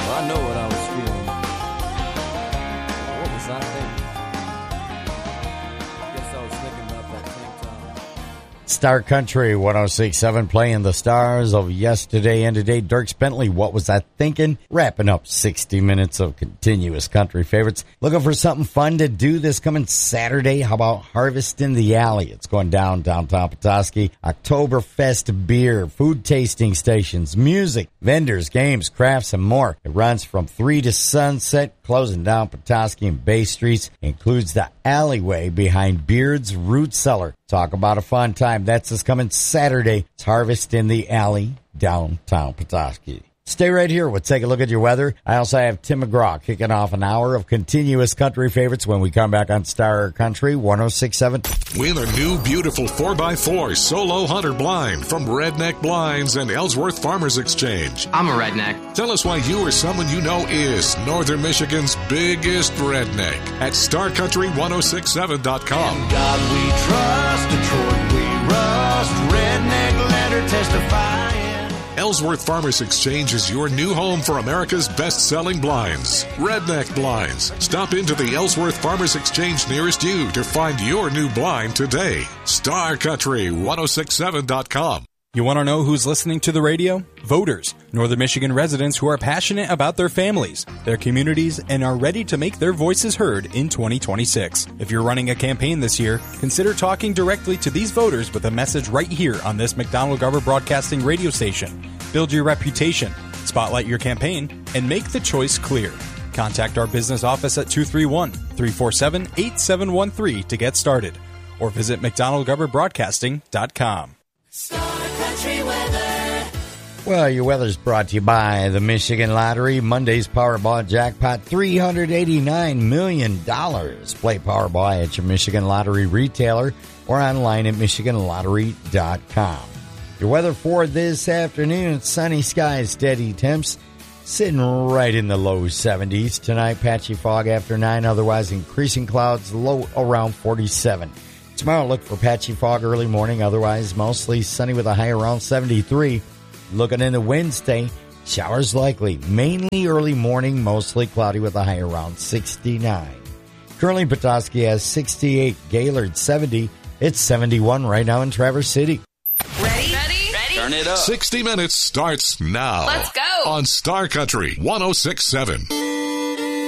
I know what I was feeling. What was I thinking? Guess I was thinking about that same time. Star Country 106.7 playing the stars of yesterday and today. Dierks Bentley, what was I thinking? Wrapping up 60 minutes of continuous country favorites. Looking for something fun to do this coming Saturday? How about Harvest in the Alley? It's going down downtown Petoskey. Oktoberfest beer, food tasting stations, music, vendors, games, crafts, and more. It runs from 3 to sunset, closing down Petoskey and Bay Streets. Includes the alleyway behind Beard's Root Cellar. Talk about a fun time. That's this coming Saturday. It's Harvest in the Alley, downtown Petoskey. Stay right here. We'll take a look at your weather. I also have Tim McGraw kicking off an hour of continuous country favorites when we come back on Star Country 106.7. Win a new beautiful 4x4 solo hunter blind from Redneck Blinds and Ellsworth Farmers Exchange. I'm a redneck. Tell us why you or someone you know is Northern Michigan's biggest redneck at StarCountry1067.com. In God we trust, Detroit we rust, redneck let her testify. Ellsworth Farmers Exchange is your new home for America's best-selling blinds, Redneck Blinds. Stop into the Ellsworth Farmers Exchange nearest you to find your new blind today. StarCountry1067.com. You want to know who's listening to the radio? Voters, Northern Michigan residents who are passionate about their families, their communities, and are ready to make their voices heard in 2026. If you're running a campaign this year, consider talking directly to these voters with a message right here on this McDonald-Garber Broadcasting radio station. Build your reputation, spotlight your campaign, and make the choice clear. Contact our business office at 231-347-8713 to get started, or visit McDonald-GarberBroadcasting.com. Well, your weather's brought to you by the Michigan Lottery. Monday's Powerball jackpot, $389 million. Play Powerball at your Michigan Lottery retailer or online at MichiganLottery.com. Your weather for this afternoon, it's sunny skies, steady temps, sitting right in the low 70s. Tonight, patchy fog after 9, otherwise increasing clouds, low around 47. Tomorrow, look for patchy fog early morning, otherwise mostly sunny with a high around 73. Looking into Wednesday, showers likely, mainly early morning, mostly cloudy with a high around 69. Currently, Petoskey has 68, Gaylord 70. It's 71 right now in Traverse City. Ready? Turn it up. 60 Minutes starts now. Let's go. On Star Country 106.7.